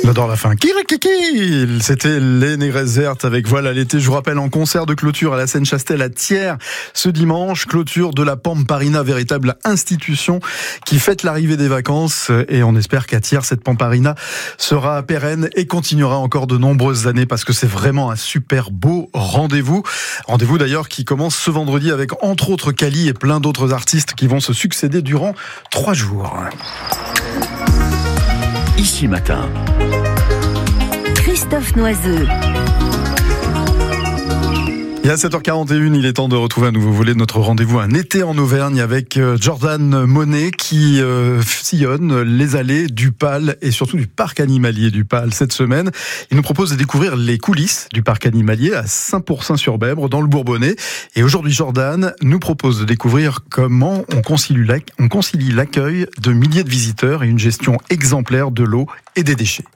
J'adore la fin. Kirikiki. C'était les Négresses Vertes avec Voilà l'été. Je vous rappelle, en concert de clôture à la Seine-Chastel à Thiers ce dimanche, clôture de la Pamparina, véritable institution qui fête l'arrivée des vacances. Et on espère qu'à Thiers, cette Pamparina sera pérenne et continuera encore de nombreuses années parce que c'est vraiment un super beau rendez-vous. Rendez-vous d'ailleurs qui commence ce vendredi avec entre autres Kali et plein d'autres artistes qui vont se succéder durant 3 jours. Ici Matin. Christophe Noiseux. Et à 7h41, il est temps de retrouver un nouveau volet de notre rendez-vous Un été en Auvergne avec Jordan Monet qui sillonne les allées du Pal et surtout du parc animalier du Pal cette semaine. Il nous propose de découvrir les coulisses du parc animalier à Saint-Pourçain-sur-Bèbre dans le Bourbonnais. Et aujourd'hui, Jordan nous propose de découvrir comment on concilie l'accueil de milliers de visiteurs et une gestion exemplaire de l'eau et des déchets.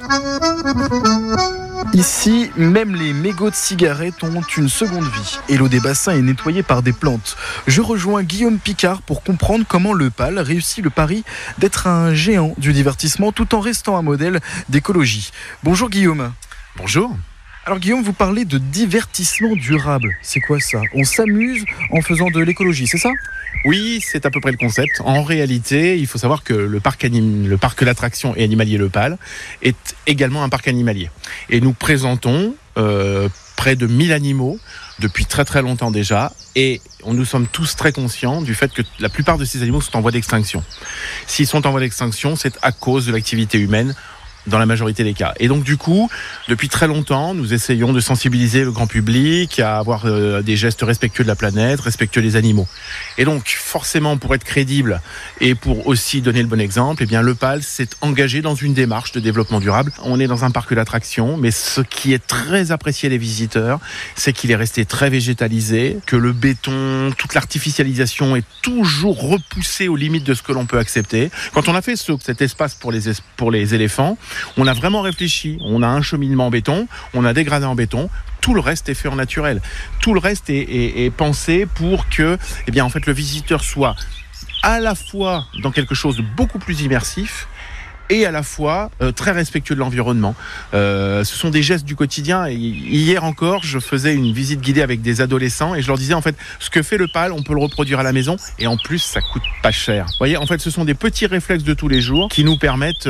Ici, même les mégots de cigarettes ont une seconde vie et l'eau des bassins est nettoyée par des plantes. Je rejoins Guillaume Picard pour comprendre comment le Pal réussit le pari d'être un géant du divertissement tout en restant un modèle d'écologie. Bonjour Guillaume. Bonjour. Alors Guillaume, vous parlez de divertissement durable. C'est quoi ça ? On s'amuse en faisant de l'écologie, c'est ça ? Oui, c'est à peu près le concept. En réalité, il faut savoir que le parc l'attraction et animalier Le Pal est également un parc animalier. Et nous présentons près de 1000 animaux depuis très très longtemps déjà. Et nous sommes tous très conscients du fait que la plupart de ces animaux sont en voie d'extinction. S'ils sont en voie d'extinction, c'est à cause de l'activité humaine dans la majorité des cas. Et donc du coup, depuis très longtemps, nous essayons de sensibiliser le grand public à avoir des gestes respectueux de la planète, respectueux des animaux. Et donc forcément, pour être crédible et pour aussi donner le bon exemple, eh bien le Pal s'est engagé dans une démarche de développement durable. On est dans un parc d'attractions, mais ce qui est très apprécié des visiteurs, c'est qu'il est resté très végétalisé, que le béton, toute l'artificialisation est toujours repoussée aux limites de ce que l'on peut accepter. Quand on a fait cet espace pour les éléphants, on a vraiment réfléchi. On a un cheminement en béton, on a dégradé en béton. Tout le reste est fait en naturel. Tout le reste est pensé pour que, eh bien, en fait, le visiteur soit à la fois dans quelque chose de beaucoup plus immersif et à la fois très respectueux de l'environnement. Ce sont des gestes du quotidien. Et hier encore, je faisais une visite guidée avec des adolescents et je leur disais, en fait, ce que fait le Pal, on peut le reproduire à la maison et en plus, ça coûte pas cher. Vous voyez, en fait, ce sont des petits réflexes de tous les jours qui nous permettent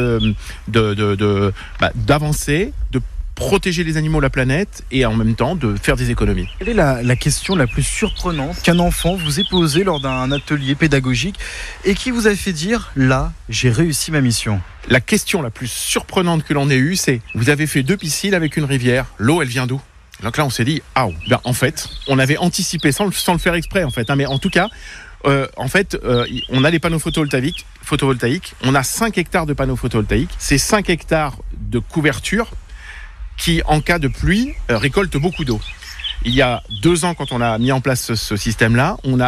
d'avancer, de protéger les animaux, la planète et en même temps de faire des économies. Quelle est la question la plus surprenante qu'un enfant vous ait posée lors d'un atelier pédagogique et qui vous a fait dire « Là, j'ai réussi ma mission ». La question la plus surprenante que l'on ait eue, c'est « Vous avez fait 2 piscines avec une rivière, l'eau elle vient d'où ?» Donc là on s'est dit « Ah, ben, en fait, on avait anticipé sans le faire exprès en fait, hein, mais en tout cas, on a les panneaux photovoltaïques, on a 5 hectares de panneaux photovoltaïques, c'est 5 hectares de couverture qui, en cas de pluie, récolte beaucoup d'eau. Il y a 2 ans, quand on a mis en place ce système-là, on a